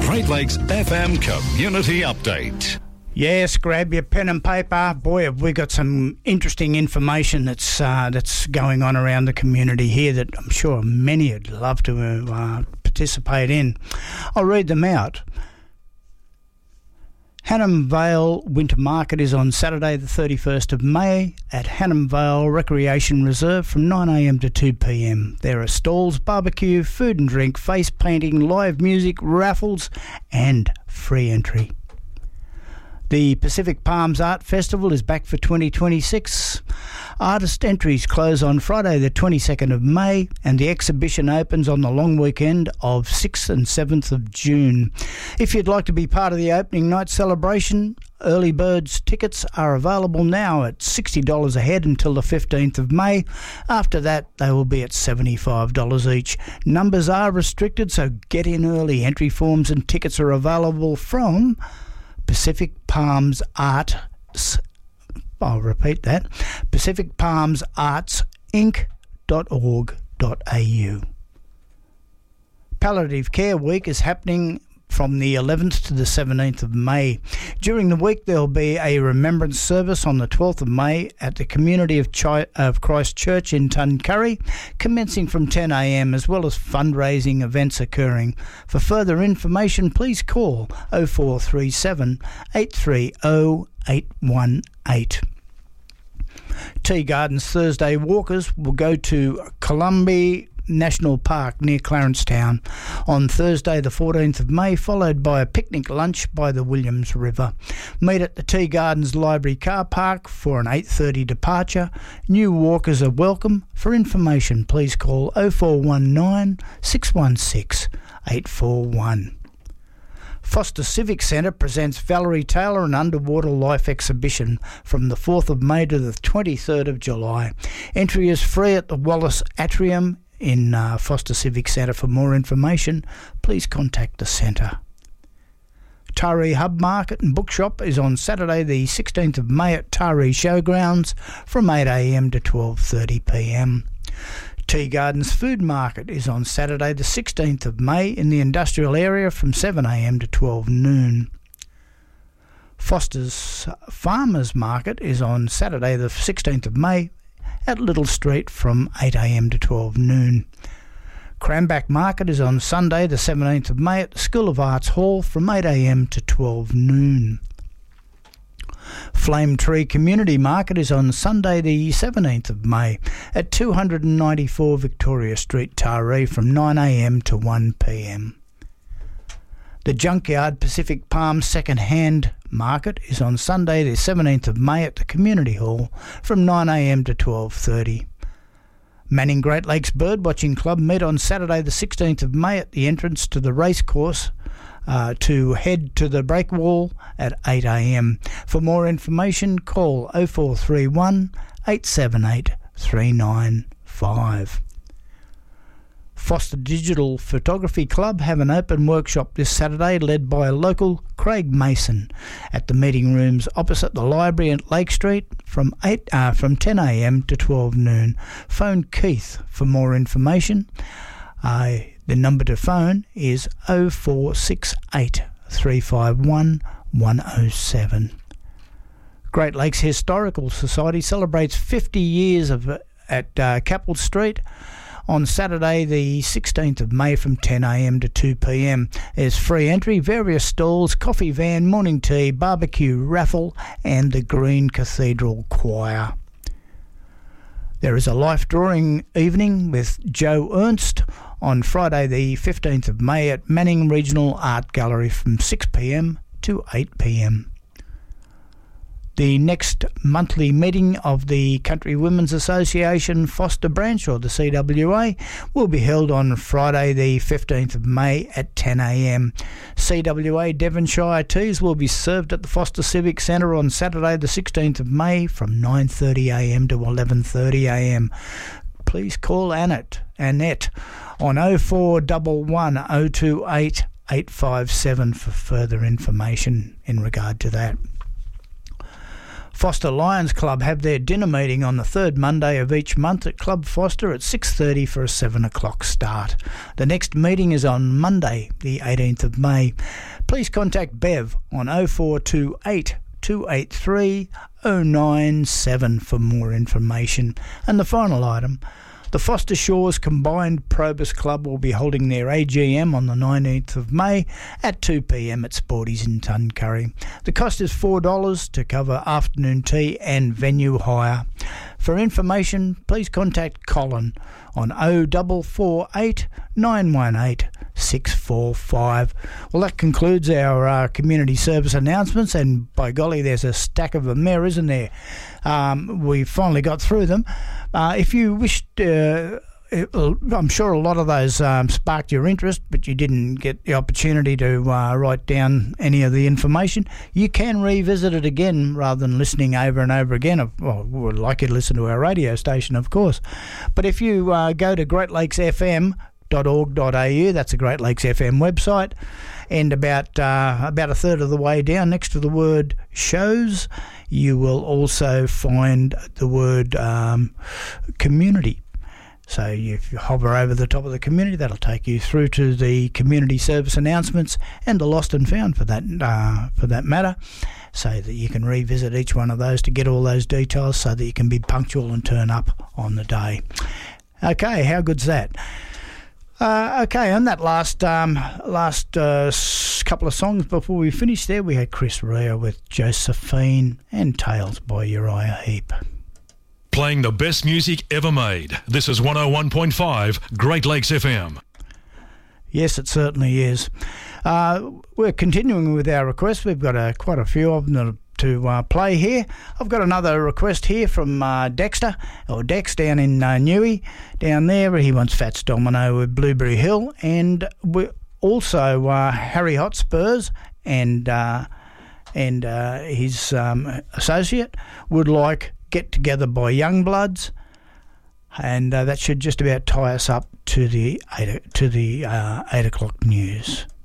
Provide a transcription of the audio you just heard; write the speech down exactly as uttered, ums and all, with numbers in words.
Great Lakes F M Community Update. Yes, grab your pen and paper. Boy, have we got some interesting information that's uh, that's going on around the community here that I'm sure many would love to uh, participate in. I'll read them out. Hannam Vale Winter Market is on Saturday the thirty-first of May at Hannam Vale Recreation Reserve from nine a m to two p m. There are stalls, barbecue, food and drink, face painting, live music, raffles and free entry. The Pacific Palms Art Festival is back for twenty twenty-six. Artist entries close on Friday the twenty-second of May and the exhibition opens on the long weekend of sixth and seventh of June. If you'd like to be part of the opening night celebration, early birds tickets are available now at sixty dollars a head until the fifteenth of May. After that, they will be at seventy-five dollars each. Numbers are restricted, so get in early. Entry forms and tickets are available from Pacific Palms Arts, I'll repeat that, Pacific Palms Arts Inc dot org dot a u. Palliative Care Week is happening from the eleventh to the seventeenth of May. During the week there will be a remembrance service on the twelfth of May at the Community of, Chi- of Christ Church in Tuncurry, commencing from ten a m, as well as fundraising events occurring. For further information, please call oh four three seven, eight three oh, eight one eight. Tea Gardens Thursday walkers will go to Columbia National Park near Clarencetown on Thursday the fourteenth of May, followed by a picnic lunch by the Williams River. Meet at the Tea Gardens Library car park for an eight thirty departure. New walkers are welcome. For information, please call oh four one nine, six one six, eight four one. Foster Civic Centre presents Valerie Taylor and Underwater Life exhibition from the fourth of May to the twenty-third of July. Entry is free at the Wallace Atrium in uh, Foster Civic Centre. For more information, please contact the centre. Taree Hub Market and Bookshop is on Saturday the sixteenth of May at Taree Showgrounds from eight a m to twelve thirty p m. Tea Gardens Food Market is on Saturday the sixteenth of May in the industrial area from seven a m to twelve noon. Foster's Farmers Market is on Saturday the sixteenth of May at Little Street from eight a m to twelve noon. Cranback Market is on Sunday the seventeenth of May at the School of Arts Hall from eight a m to twelve noon. Flame Tree Community Market is on Sunday the seventeenth of May at two ninety-four Victoria Street, Taree from nine a m to one p m. The Junkyard Pacific Palms Second Hand Market is on Sunday the seventeenth of May at the Community Hall from nine a m to twelve thirty. Manning Great Lakes Birdwatching Club meet on Saturday the sixteenth of May at the entrance to the racecourse uh, to head to the breakwall at eight a m. For more information, call oh four three one, eight seven eight, three nine five. Foster Digital Photography Club have an open workshop this Saturday led by a local Craig Mason at the meeting rooms opposite the library at Lake Street from eight uh, from ten a m to twelve noon. Phone Keith for more information. Uh, the number to phone is oh four six eight, three five one, one oh seven. Great Lakes Historical Society celebrates fifty years of at uh, Capel Street on Saturday the sixteenth of May from ten a m to two p m. There's free entry, various stalls, coffee van, morning tea, barbecue, raffle and the Green Cathedral Choir. There is a life drawing evening with Joe Ernst on Friday the fifteenth of May at Manning Regional Art Gallery from six p m to eight p m. The next monthly meeting of the Country Women's Association Foster Branch, or the C W A, will be held on Friday the fifteenth of May at ten a m. C W A Devonshire teas will be served at the Foster Civic Centre on Saturday the sixteenth of May from nine thirty a m to eleven thirty a m. Please call Annette, Annette on oh four one one, oh two eight, eight five seven for further information in regard to that. Foster Lions Club have their dinner meeting on the third Monday of each month at Club Foster at six thirty for a seven o'clock start. The next meeting is on Monday, the eighteenth of May. Please contact Bev on oh four two eight, two eight three, oh nine seven for more information. And the final item, the Foster Shores Combined Probus Club will be holding their A G M on the nineteenth of May at two p m at Sporties in Tuncurry. The cost is four dollars to cover afternoon tea and venue hire. For information, please contact Colin on oh four four eight, nine one eight, six four five. Well, that concludes our uh, community service announcements, and by golly, there's a stack of them there, isn't there? Um, we finally got through them. Uh, if you wished, uh, I'm sure a lot of those um, sparked your interest, but you didn't get the opportunity to uh, write down any of the information. You can revisit it again rather than listening over and over again. Well, we'd like you to listen to our radio station, of course. But if you uh, go to great lakes f m dot org dot a u, that's a Great Lakes F M website, and about uh, about a third of the way down, next to the word shows, you will also find the word um, community. So if you hover over the top of the community, that'll take you through to the community service announcements and the lost and found for that uh, for that matter, so that you can revisit each one of those to get all those details, so that you can be punctual and turn up on the day. Okay, how good's that? Uh, okay, on that last um, last uh, couple of songs before we finish there, we had Chris Rea with Josephine and Tales by Uriah Heep. Playing the best music ever made. This is one oh one point five Great Lakes F M. Yes, it certainly is. Uh, we're continuing with our requests. We've got uh, quite a few of them to uh, play here. I've got another request here from uh, Dexter, or Dex down in uh, Newey, down there. He wants Fats Domino with Blueberry Hill, and we also uh, Harry Hotspurs and uh, and uh, his um, associate would like Get Together by Youngbloods, and uh, that should just about tie us up to the eight, to the uh, eight o'clock news.